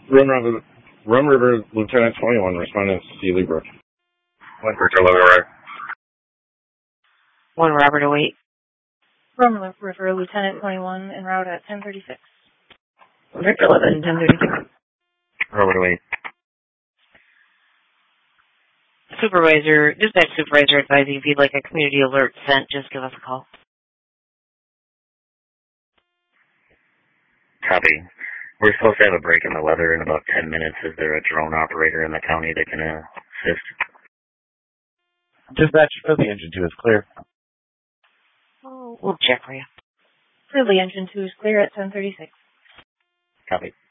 Rum River, Lieutenant 21, responding to C. Lebrook. Victor Lower. 1 Robert 08. Rum River, Lieutenant 21, en route at 1036. Victor 11, 1036. Robert 08. Dispatch supervisor advising if you'd like a community alert sent, just give us a call. Copy. We're supposed to have a break in the weather in about 10 minutes. Is there a drone operator in the county that can assist? Dispatch, the engine 2 is clear. Oh, we'll check for you. Ridley, engine 2 is clear at 1036. Copy.